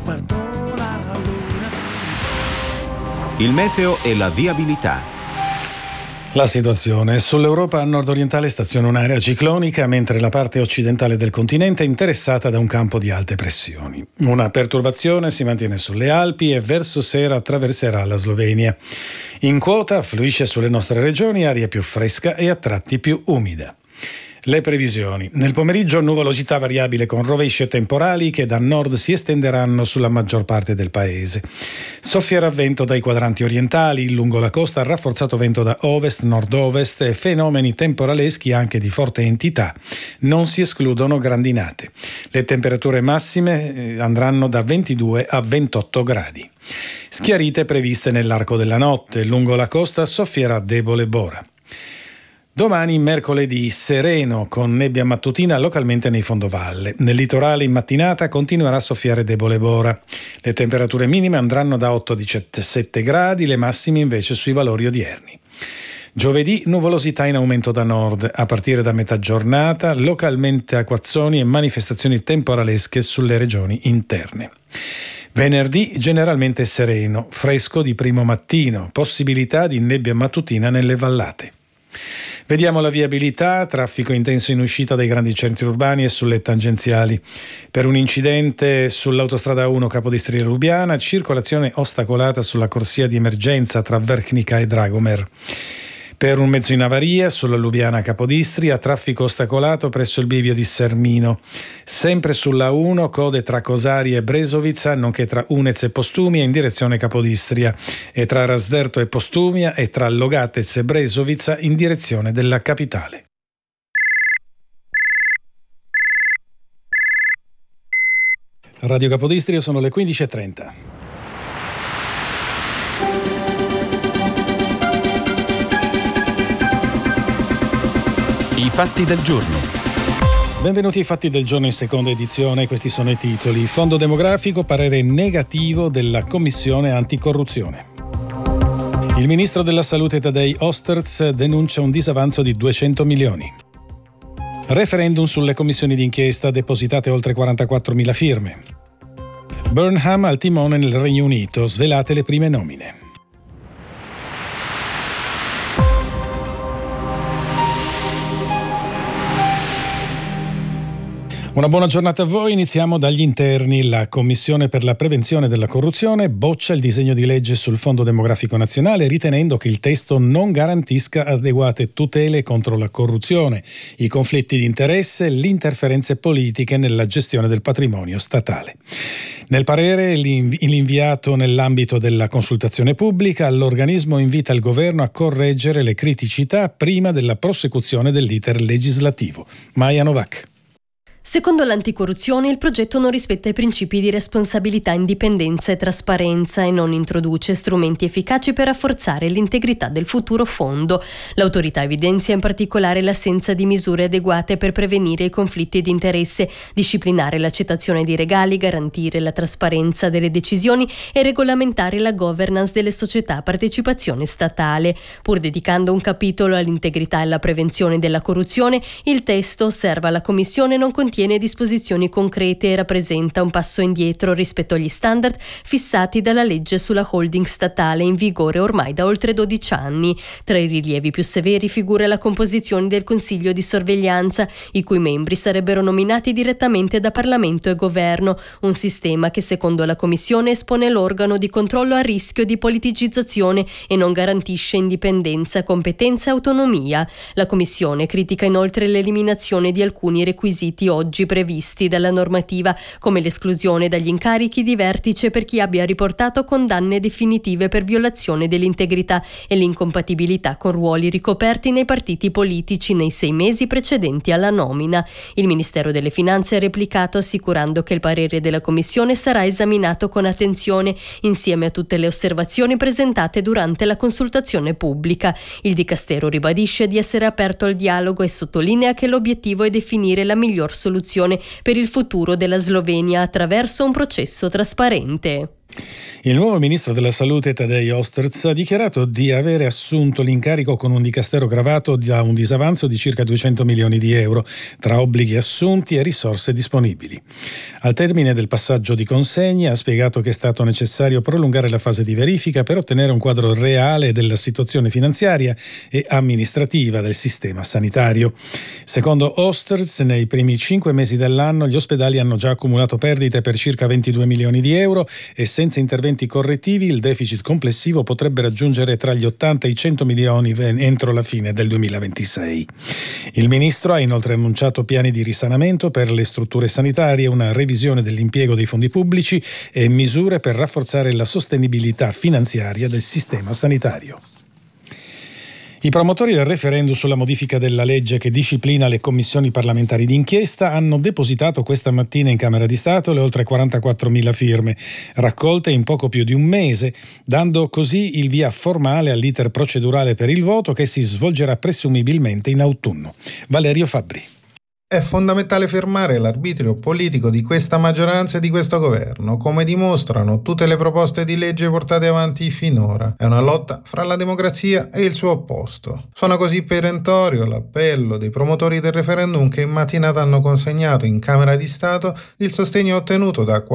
guardo la luna. Il meteo e la viabilità. La situazione sull'Europa nord-orientale staziona un'area ciclonica, mentre la parte occidentale del continente è interessata da un campo di alte pressioni. Una perturbazione si mantiene sulle Alpi e verso sera attraverserà la Slovenia. In quota affluisce sulle nostre regioni aria più fresca e a tratti più umida. Le previsioni. Nel pomeriggio nuvolosità variabile con rovesce temporali che da nord si estenderanno sulla maggior parte del paese. Soffierà vento dai quadranti orientali, lungo la costa rafforzato vento da ovest, nord-ovest e fenomeni temporaleschi anche di forte entità. Non si escludono grandinate. Le temperature massime andranno da 22 a 28 gradi. Schiarite previste nell'arco della notte. Lungo la costa soffierà debole bora. Domani, mercoledì, sereno con nebbia mattutina localmente nei fondovalle. Nel litorale in mattinata continuerà a soffiare debole bora. Le temperature minime andranno da 8 a 17 gradi, le massime invece sui valori odierni. Giovedì, nuvolosità in aumento da nord. A partire da metà giornata, localmente acquazzoni e manifestazioni temporalesche sulle regioni interne. Venerdì generalmente sereno, fresco di primo mattino, possibilità di nebbia mattutina nelle vallate. Vediamo la viabilità, traffico intenso in uscita dai grandi centri urbani e sulle tangenziali. Per un incidente sull'autostrada 1 Capodistria Lubiana, circolazione ostacolata sulla corsia di emergenza tra Verknica e Dragomer. Per un mezzo in avaria sulla Lubiana Capodistria, traffico ostacolato presso il bivio di Sermino. Sempre sulla 1, code tra Cosari e Brezovica, nonché tra Unez e Postumia in direzione Capodistria, e tra Rasderto e Postumia e tra Logatez e Brezovica in direzione della capitale. Radio Capodistria sono le 15:30. I fatti del giorno. Benvenuti ai fatti del giorno in seconda edizione, questi sono i titoli. Fondo demografico, parere negativo della Commissione anticorruzione. Il ministro della Salute Tadej Osterz denuncia un disavanzo di 200 milioni. Referendum sulle commissioni d'inchiesta, depositate oltre 44.000 firme. Burnham al timone nel Regno Unito, svelate le prime nomine. Una buona giornata a voi, iniziamo dagli interni. La Commissione per la prevenzione della corruzione boccia il disegno di legge sul Fondo demografico nazionale ritenendo che il testo non garantisca adeguate tutele contro la corruzione, i conflitti di interesse e le interferenze politiche nella gestione del patrimonio statale. Nel parere, l'inviato nell'ambito della consultazione pubblica, l'organismo invita il governo a correggere le criticità prima della prosecuzione dell'iter legislativo. Maja Novak. Secondo l'anticorruzione, il progetto non rispetta i principi di responsabilità, indipendenza e trasparenza e non introduce strumenti efficaci per rafforzare l'integrità del futuro fondo. L'autorità evidenzia in particolare l'assenza di misure adeguate per prevenire i conflitti di interesse, disciplinare l'accettazione di regali, garantire la trasparenza delle decisioni e regolamentare la governance delle società a partecipazione statale. Pur dedicando un capitolo all'integrità e alla prevenzione della corruzione, il testo, osserva la Commissione, non contiene disposizioni concrete e rappresenta un passo indietro rispetto agli standard fissati dalla legge sulla holding statale in vigore ormai da oltre 12 anni. Tra i rilievi più severi figura la composizione del Consiglio di sorveglianza, i cui membri sarebbero nominati direttamente da Parlamento e Governo, un sistema che secondo la Commissione espone l'organo di controllo a rischio di politicizzazione e non garantisce indipendenza, competenza e autonomia. La Commissione critica inoltre l'eliminazione di alcuni requisiti oggi previsti dalla normativa, come l'esclusione dagli incarichi di vertice per chi abbia riportato condanne definitive per violazione dell'integrità e l'incompatibilità con ruoli ricoperti nei partiti politici nei 6 mesi precedenti alla nomina. Il Ministero delle Finanze ha replicato assicurando che il parere della Commissione sarà esaminato con attenzione insieme a tutte le osservazioni presentate durante la consultazione pubblica. Il Dicastero ribadisce di essere aperto al dialogo e sottolinea che l'obiettivo è definire la miglior soluzione per il futuro della Slovenia attraverso un processo trasparente. Il nuovo ministro della Salute Tadej Osterz ha dichiarato di avere assunto l'incarico con un dicastero gravato da un disavanzo di circa 200 milioni di euro tra obblighi assunti e risorse disponibili. Al termine del passaggio di consegne ha spiegato che è stato necessario prolungare la fase di verifica per ottenere un quadro reale della situazione finanziaria e amministrativa del sistema sanitario. Secondo Osterz, nei primi 5 mesi dell'anno gli ospedali hanno già accumulato perdite per circa 22 milioni di euro e senza interventi correttivi il deficit complessivo potrebbe raggiungere tra gli 80 e i 100 milioni entro la fine del 2026. Il ministro ha inoltre annunciato piani di risanamento per le strutture sanitarie, una revisione dell'impiego dei fondi pubblici e misure per rafforzare la sostenibilità finanziaria del sistema sanitario. I promotori del referendum sulla modifica della legge che disciplina le commissioni parlamentari d'inchiesta hanno depositato questa mattina in Camera di Stato le oltre 44.000 firme, raccolte in poco più di un mese, dando così il via formale all'iter procedurale per il voto che si svolgerà presumibilmente in autunno. Valerio Fabbri. È fondamentale fermare l'arbitrio politico di questa maggioranza e di questo governo, come dimostrano tutte le proposte di legge portate avanti finora. È una lotta fra la democrazia e il suo opposto. Suona così perentorio l'appello dei promotori del referendum che in mattinata hanno consegnato in Camera di Stato il sostegno ottenuto da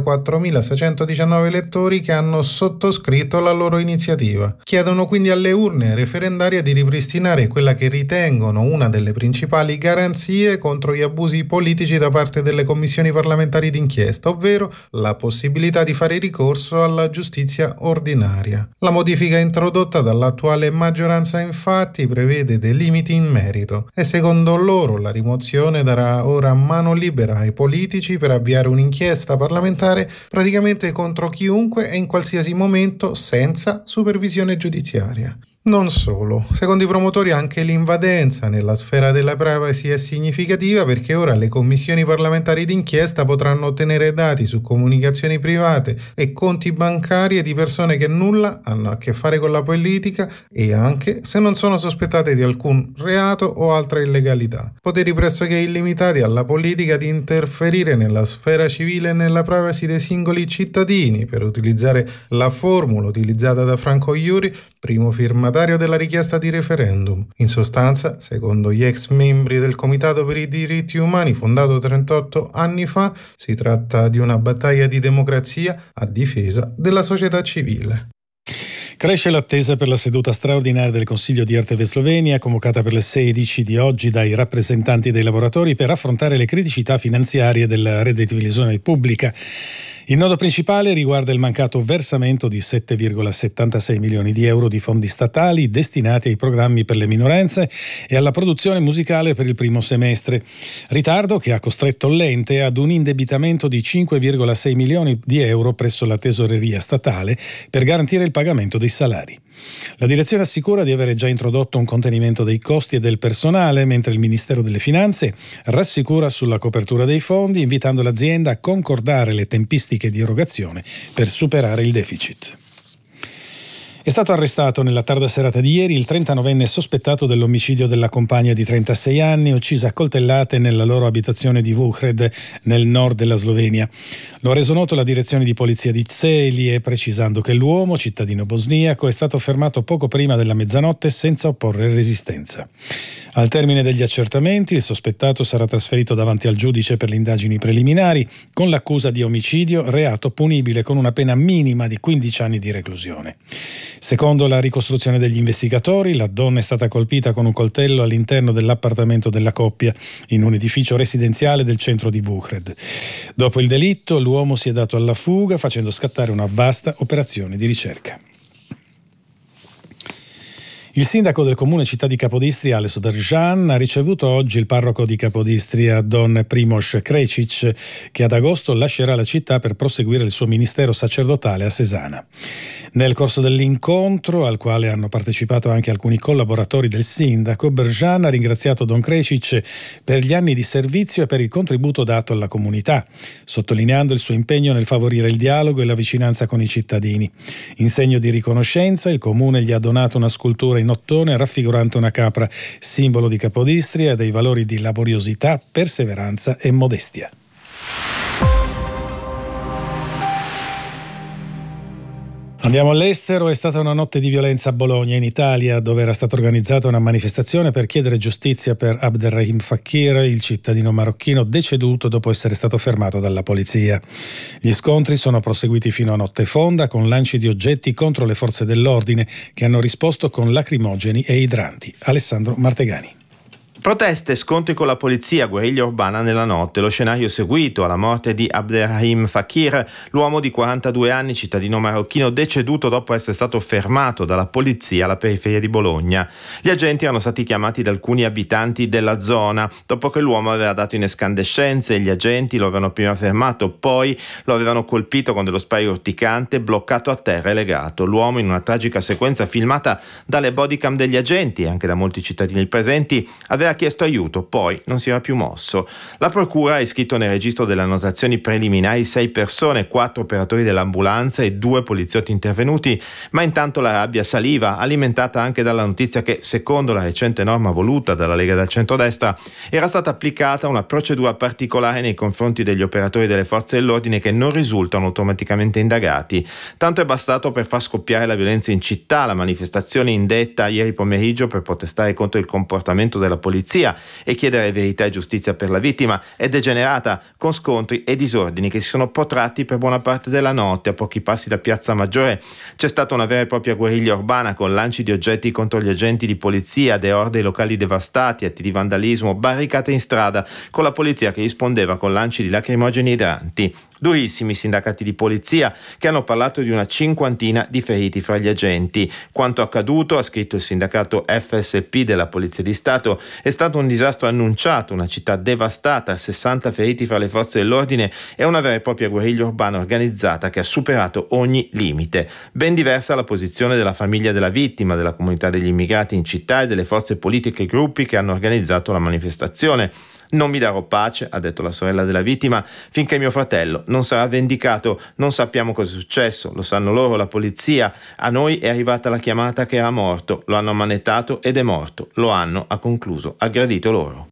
44.619 elettori che hanno sottoscritto la loro iniziativa. Chiedono quindi alle urne referendarie di ripristinare quella che ritengono una delle principali garanzie contro gli abusi politici da parte delle commissioni parlamentari d'inchiesta, ovvero la possibilità di fare ricorso alla giustizia ordinaria. La modifica introdotta dall'attuale maggioranza infatti prevede dei limiti in merito e secondo loro la rimozione darà ora mano libera ai politici per avviare un'inchiesta parlamentare praticamente contro chiunque e in qualsiasi momento senza supervisione giudiziaria. Non solo, secondo i promotori anche l'invadenza nella sfera della privacy è significativa perché ora le commissioni parlamentari d'inchiesta potranno ottenere dati su comunicazioni private e conti bancari di persone che nulla hanno a che fare con la politica e anche se non sono sospettate di alcun reato o altra illegalità. Poteri pressoché illimitati alla politica di interferire nella sfera civile e nella privacy dei singoli cittadini, per utilizzare la formula utilizzata da Franco Iuri, primo firmatario della richiesta di referendum. In sostanza, secondo gli ex membri del Comitato per i diritti umani fondato 38 anni fa, si tratta di una battaglia di democrazia a difesa della società civile. Cresce l'attesa per la seduta straordinaria del Consiglio di RTV Slovenia, convocata per le 16 di oggi dai rappresentanti dei lavoratori per affrontare le criticità finanziarie della rete di televisione pubblica. Il nodo principale riguarda il mancato versamento di 7,76 milioni di euro di fondi statali destinati ai programmi per le minoranze e alla produzione musicale per il primo semestre. Ritardo che ha costretto l'ente ad un indebitamento di 5,6 milioni di euro presso la tesoreria statale per garantire il pagamento dei salari. La direzione assicura di avere già introdotto un contenimento dei costi e del personale, mentre il Ministero delle Finanze rassicura sulla copertura dei fondi, invitando l'azienda a concordare le tempistiche di erogazione per superare il deficit. È stato arrestato nella tarda serata di ieri il 39enne sospettato dell'omicidio della compagna di 36 anni uccisa a coltellate nella loro abitazione di Vuhred nel nord della Slovenia. Lo ha reso noto la direzione di polizia di Celje, precisando che l'uomo, cittadino bosniaco, è stato fermato poco prima della mezzanotte senza opporre resistenza. Al termine degli accertamenti, il sospettato sarà trasferito davanti al giudice per le indagini preliminari con l'accusa di omicidio, reato punibile con una pena minima di 15 anni di reclusione. Secondo la ricostruzione degli investigatori, la donna è stata colpita con un coltello all'interno dell'appartamento della coppia in un edificio residenziale del centro di Vuhred. Dopo il delitto, l'uomo si è dato alla fuga facendo scattare una vasta operazione di ricerca. Il sindaco del comune città di Capodistria, Ales Berjan, ha ricevuto oggi il parroco di Capodistria, Don Primož Krecic, che ad agosto lascerà la città per proseguire il suo ministero sacerdotale a Sesana. Nel corso dell'incontro, al quale hanno partecipato anche alcuni collaboratori del sindaco, Berjan ha ringraziato Don Krecic per gli anni di servizio e per il contributo dato alla comunità, sottolineando il suo impegno nel favorire il dialogo e la vicinanza con i cittadini. In segno di riconoscenza, il comune gli ha donato una scultura in ottone raffigurante una capra, simbolo di Capodistria e dei valori di laboriosità, perseveranza e modestia. Andiamo all'estero. È stata una notte di violenza a Bologna, in Italia, dove era stata organizzata una manifestazione per chiedere giustizia per Abderrahim Fakir, il cittadino marocchino deceduto dopo essere stato fermato dalla polizia. Gli scontri sono proseguiti fino a notte fonda, con lanci di oggetti contro le forze dell'ordine, che hanno risposto con lacrimogeni e idranti. Alessandro Martegani. Proteste, scontri con la polizia, guerriglia urbana nella notte. Lo scenario seguito alla morte di Abderrahim Fakir, l'uomo di 42 anni, cittadino marocchino, deceduto dopo essere stato fermato dalla polizia alla periferia di Bologna. Gli agenti erano stati chiamati da alcuni abitanti della zona, dopo che l'uomo aveva dato in escandescenze. Gli agenti lo avevano prima fermato, poi lo avevano colpito con dello spray urticante, bloccato a terra e legato. L'uomo, in una tragica sequenza filmata dalle bodycam degli agenti e anche da molti cittadini presenti, aveva chiesto aiuto, poi non si era più mosso. La procura ha iscritto nel registro delle annotazioni preliminari 6 persone, 4 operatori dell'ambulanza e 2 poliziotti intervenuti, ma intanto la rabbia saliva, alimentata anche dalla notizia che, secondo la recente norma voluta dalla Lega del Centrodestra, era stata applicata una procedura particolare nei confronti degli operatori delle forze dell'ordine che non risultano automaticamente indagati. Tanto è bastato per far scoppiare la violenza in città. La manifestazione indetta ieri pomeriggio per protestare contro il comportamento della polizia e chiedere verità e giustizia per la vittima è degenerata, con scontri e disordini che si sono protratti per buona parte della notte. A pochi passi da Piazza Maggiore c'è stata una vera e propria guerriglia urbana, con lanci di oggetti contro gli agenti di polizia, deorde ai locali devastati, atti di vandalismo, barricate in strada, con la polizia che rispondeva con lanci di lacrimogeni idranti. Durissimi i sindacati di polizia, che hanno parlato di una 50 di feriti fra gli agenti. Quanto accaduto, ha scritto il sindacato FSP della Polizia di Stato, è stato un disastro annunciato, una città devastata, 60 feriti fra le forze dell'ordine e una vera e propria guerriglia urbana organizzata che ha superato ogni limite. Ben diversa la posizione della famiglia della vittima, della comunità degli immigrati in città e delle forze politiche e gruppi che hanno organizzato la manifestazione. Non mi darò pace, ha detto la sorella della vittima, finché mio fratello non sarà vendicato. Non sappiamo cosa è successo, lo sanno loro, la polizia. A noi è arrivata la chiamata che era morto, lo hanno ammanettato ed è morto. Lo hanno, ha concluso, aggredito loro.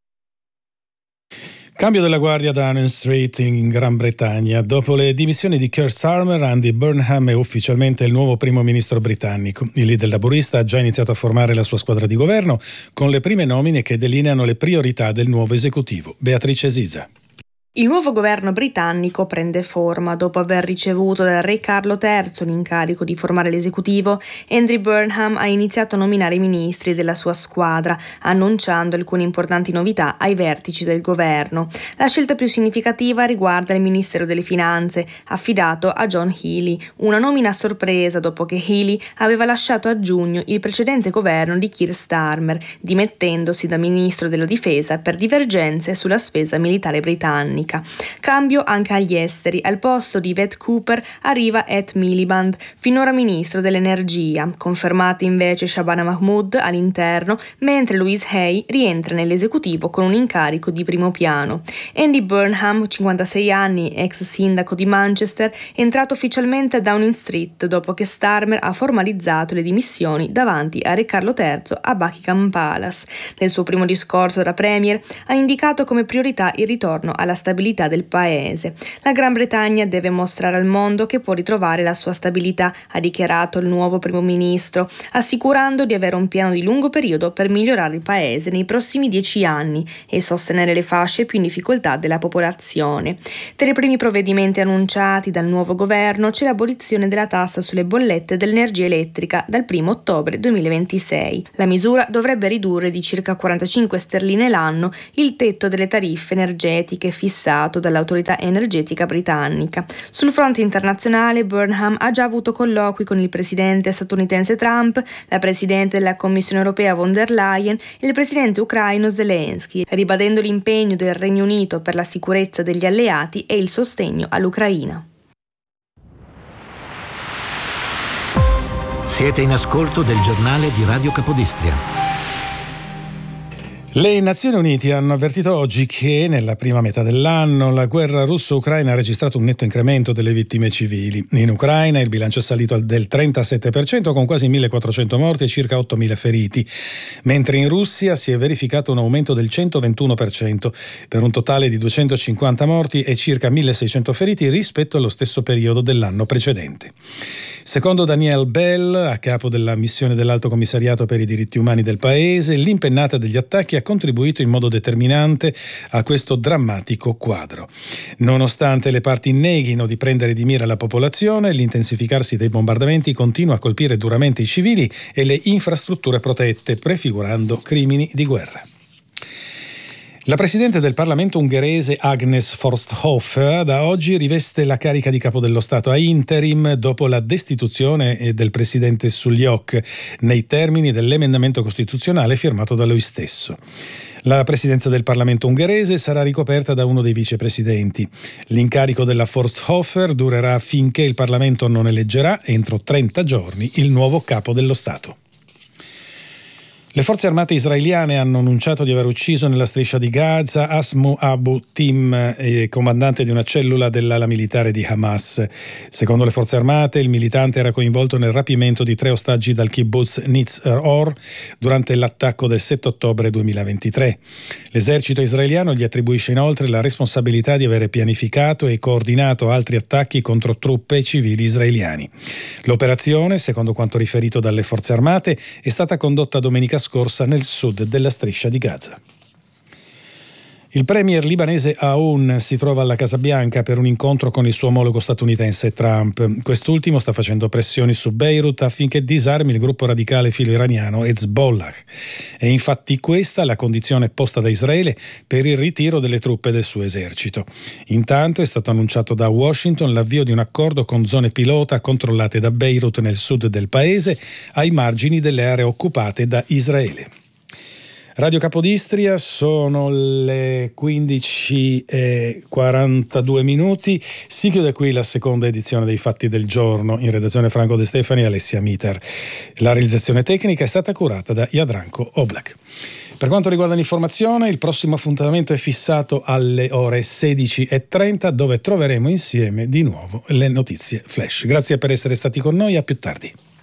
Cambio della guardia ad Downing Street in Gran Bretagna. Dopo le dimissioni di Keir Starmer, Andy Burnham è ufficialmente il nuovo primo ministro britannico. Il leader laburista ha già iniziato a formare la sua squadra di governo con le prime nomine che delineano le priorità del nuovo esecutivo. Beatrice Sisa. Il nuovo governo britannico prende forma dopo aver ricevuto dal re Carlo III l'incarico di formare l'esecutivo. Andy Burnham ha iniziato a nominare i ministri della sua squadra, annunciando alcune importanti novità ai vertici del governo. La scelta più significativa riguarda il Ministero delle Finanze, affidato a John Healey, una nomina a sorpresa dopo che Healey aveva lasciato a giugno il precedente governo di Keir Starmer, dimettendosi da ministro della difesa per divergenze sulla spesa militare britannica. Cambio anche agli esteri. Al posto di Yvette Cooper arriva Ed Miliband, finora ministro dell'energia. Confermati invece Shabana Mahmood all'interno, mentre Louise Hay rientra nell'esecutivo con un incarico di primo piano. Andy Burnham, 56 anni, ex sindaco di Manchester, è entrato ufficialmente a Downing Street dopo che Starmer ha formalizzato le dimissioni davanti a Re Carlo III a Buckingham Palace. Nel suo primo discorso da premier ha indicato come priorità il ritorno alla stabilità del paese. La Gran Bretagna deve mostrare al mondo che può ritrovare la sua stabilità, ha dichiarato il nuovo primo ministro, assicurando di avere un piano di lungo periodo per migliorare il paese nei prossimi 10 anni e sostenere le fasce più in difficoltà della popolazione. Tra i primi provvedimenti annunciati dal nuovo governo c'è l'abolizione della tassa sulle bollette dell'energia elettrica dal 1 ottobre 2026. La misura dovrebbe ridurre di circa 45 sterline l'anno il tetto delle tariffe energetiche fissato dall'autorità energetica britannica. Sul fronte internazionale, Burnham ha già avuto colloqui con il presidente statunitense Trump, la presidente della Commissione europea von der Leyen e il presidente ucraino Zelensky, ribadendo l'impegno del Regno Unito per la sicurezza degli alleati e il sostegno all'Ucraina. Siete in ascolto del giornale di Radio Capodistria. Le Nazioni Unite hanno avvertito oggi che nella prima metà dell'anno la guerra russo-ucraina ha registrato un netto incremento delle vittime civili. In Ucraina il bilancio è salito del 37% con quasi 1.400 morti e circa 8.000 feriti, mentre in Russia si è verificato un aumento del 121% per un totale di 250 morti e circa 1.600 feriti rispetto allo stesso periodo dell'anno precedente. Secondo Daniel Bell, a capo della missione dell'Alto Commissariato per i diritti umani del paese, l'impennata degli attacchi ha contribuito in modo determinante a questo drammatico quadro. Nonostante le parti neghino di prendere di mira la popolazione, l'intensificarsi dei bombardamenti continua a colpire duramente i civili e le infrastrutture protette, prefigurando crimini di guerra. La presidente del Parlamento ungherese Agnes Forsthofer da oggi riveste la carica di capo dello Stato a interim dopo la destituzione del presidente Suljok nei termini dell'emendamento costituzionale firmato da lui stesso. La presidenza del Parlamento ungherese sarà ricoperta da uno dei vicepresidenti. L'incarico della Forsthofer durerà finché il Parlamento non eleggerà entro 30 giorni il nuovo capo dello Stato. Le forze armate israeliane hanno annunciato di aver ucciso nella striscia di Gaza Asmu Abu Tim, comandante di una cellula dell'ala militare di Hamas. Secondo le forze armate, il militante era coinvolto nel rapimento di 3 ostaggi dal kibbutz Nitz Or durante l'attacco del 7 ottobre 2023. L'esercito israeliano gli attribuisce inoltre la responsabilità di avere pianificato e coordinato altri attacchi contro truppe civili israeliani. L'operazione, secondo quanto riferito dalle forze armate, è stata condotta domenica scorsa nel sud della striscia di Gaza. Il premier libanese Aoun si trova alla Casa Bianca per un incontro con il suo omologo statunitense Trump. Quest'ultimo sta facendo pressioni su Beirut affinché disarmi il gruppo radicale filo-iraniano Hezbollah. È infatti questa la condizione posta da Israele per il ritiro delle truppe del suo esercito. Intanto è stato annunciato da Washington l'avvio di un accordo con zone pilota controllate da Beirut nel sud del paese, ai margini delle aree occupate da Israele. Radio Capodistria, sono le 15:42. Si chiude qui la seconda edizione dei Fatti del Giorno. In redazione Franco De Stefani e Alessia Miter. La realizzazione tecnica è stata curata da Jadranko Oblak. Per quanto riguarda l'informazione, il prossimo appuntamento è fissato alle ore 16:30, dove troveremo insieme di nuovo le notizie flash. Grazie per essere stati con noi, a più tardi.